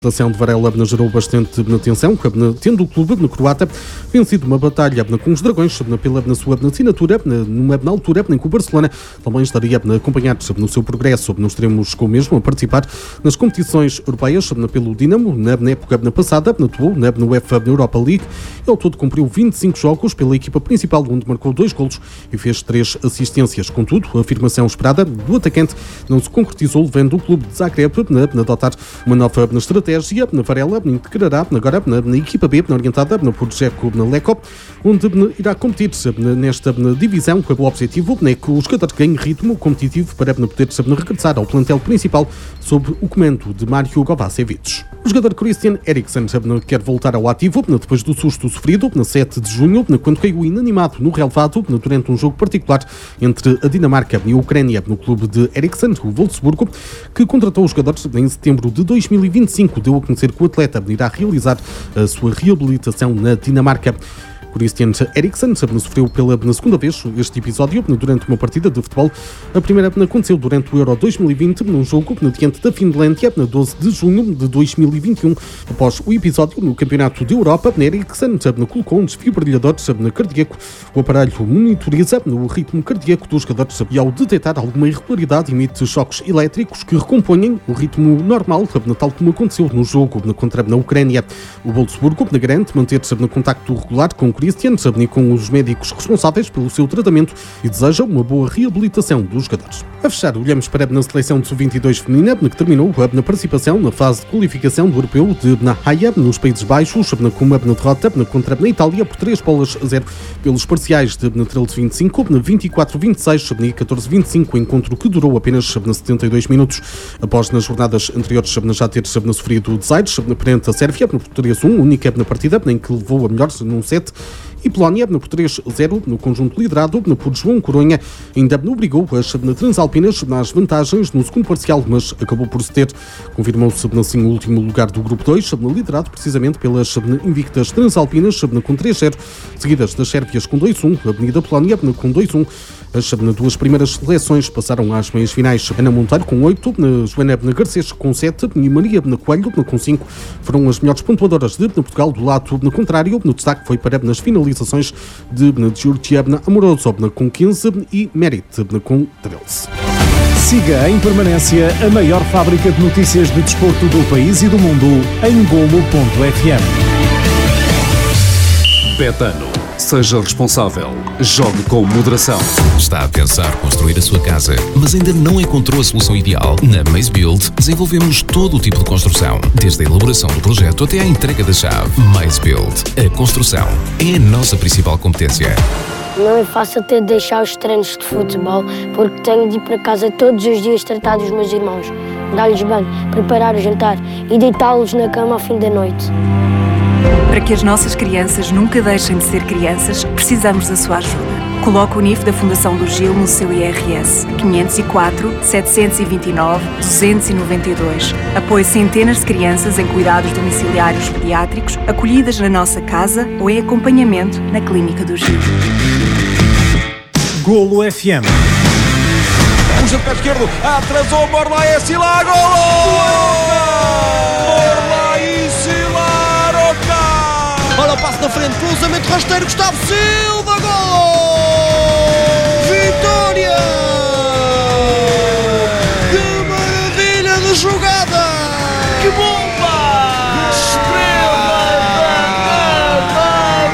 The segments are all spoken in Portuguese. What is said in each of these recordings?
A ação de Varela gerou bastante atenção, tendo o clube croata vencido uma batalha com os Dragões pela sua assinatura, numa altura em que o Barcelona também estaria acompanhado no seu progresso. Nós teremos com o mesmo a participar nas competições europeias pelo Dinamo. Na época passada, atuou na UEFA Europa League. Ele todo cumpriu 25 jogos pela equipa principal, onde marcou 2 golos e fez 3 assistências. Contudo, a afirmação esperada do atacante não se concretizou, levando o clube de Zagreb a adotar uma nova estratégia. Varela integrará agora na equipa B, orientada por Željko Lekop, onde irá competir nesta divisão. O objetivo é que o jogador ganhe ritmo competitivo para poder regressar ao plantel principal sob o comando de Mario Kovačević. O jogador Christian Eriksen quer voltar ao ativo depois do susto sofrido na 7 de junho, quando caiu inanimado no relvado durante um jogo particular entre a Dinamarca e a Ucrânia. No clube de Eriksen, o Wolfsburgo, que contratou os jogadores em setembro de 2025, deu a conhecer que o atleta irá realizar a sua reabilitação na Dinamarca. Christian Eriksen sofreu pela segunda vez este episódio durante uma partida de futebol. A primeira aconteceu durante o Euro 2020, num jogo diante da Finlândia, na 12 de junho de 2021. Após o episódio no Campeonato de Europa, Eriksen colocou um desfibrilhador cardíaco. O aparelho monitoriza o ritmo cardíaco dos jogadores e, ao detectar alguma irregularidade, emite choques elétricos que recompõem o ritmo normal, tal como aconteceu no jogo contra a Ucrânia. O Wolfsburgo garante manter-se no contacto regular com Christian e com os médicos responsáveis pelo seu tratamento e deseja uma boa reabilitação dos jogadores. A fechar, olhamos para a seleção de sub-22 feminina, que terminou na participação na fase de qualificação do Europeu de Haia, nos Países Baixos, com uma derrota contra a Itália por 3-0 pelos parciais de 13-25, 24-26 e 14-25, encontro que durou apenas 72 minutos. Após nas jornadas anteriores já ter sofrido desaires perante a Sérvia por 3-1, única na partida em que levou a melhor num set, e Polónia, por 3-0, no conjunto liderado por João Coronha, ainda obrigou as transalpinas nas vantagens no segundo parcial, mas acabou por se ter. Confirmou-se assim o último lugar do grupo 2, liderado precisamente pelas invictas transalpinas com 3-0, seguidas das Sérvias com 2-1, a Avenida Polónia com 2-1. As duas primeiras seleções passaram às meias finais. Ana Monteiro com 8, Joana Garcês com 7 e Maria Coelho com 5 foram as melhores pontuadoras de Portugal. Do lado contrário, no destaque foi para as finalizações de Georgia Amoroso com 15 e Merit com 13. Siga em permanência a maior fábrica de notícias de desporto do país e do mundo em Golo.fm. Betano. Seja responsável. Jogue com moderação. Está a pensar construir a sua casa, mas ainda não encontrou a solução ideal? Na Maze Build desenvolvemos todo o tipo de construção, desde a elaboração do projeto até a entrega da chave. Maze Build. A construção é a nossa principal competência. Não é fácil ter de deixar os treinos de futebol, porque tenho de ir para casa todos os dias tratar dos meus irmãos, dar-lhes banho, preparar o jantar e deitá-los na cama ao fim da noite. Para que as nossas crianças nunca deixem de ser crianças, precisamos da sua ajuda. Coloque o NIF da Fundação do Gil no seu IRS 504 729 292. Apoie centenas de crianças em cuidados domiciliários pediátricos, acolhidas na nossa casa ou em acompanhamento na Clínica do Gil. Golo FM. Puxa de pé esquerdo, atrasou, Morla e Sila, golo! Olha o passo na frente, cruzamento rasteiro, Gustavo Silva, gol! Vitória! Que maravilha de jogada! Que bomba! Estrela da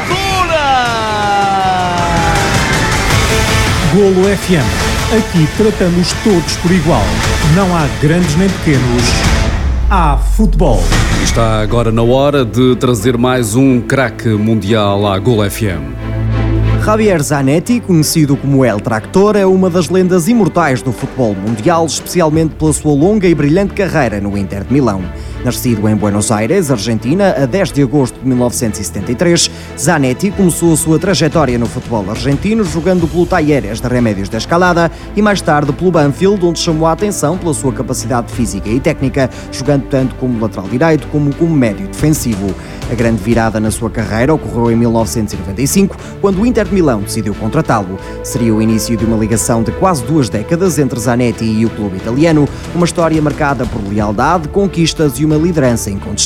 Amadora! Golo FM. Aqui tratamos todos por igual. Não há grandes nem pequenos. Há futebol. Está agora na hora de trazer mais um craque mundial à Golo FM. Javier Zanetti, conhecido como El Tractor, é uma das lendas imortais do futebol mundial, especialmente pela sua longa e brilhante carreira no Inter de Milão. Nascido em Buenos Aires, Argentina, a 10 de agosto de 1973, Zanetti começou a sua trajetória no futebol argentino jogando pelo Talleres de Remédios da Escalada e mais tarde pelo Banfield, onde chamou a atenção pela sua capacidade física e técnica, jogando tanto como lateral direito como médio defensivo. A grande virada na sua carreira ocorreu em 1995, quando o Inter de Milão decidiu contratá-lo. Seria o início de uma ligação de quase 2 décadas entre Zanetti e o clube italiano, uma história marcada por lealdade, conquistas e uma liderança incontestável.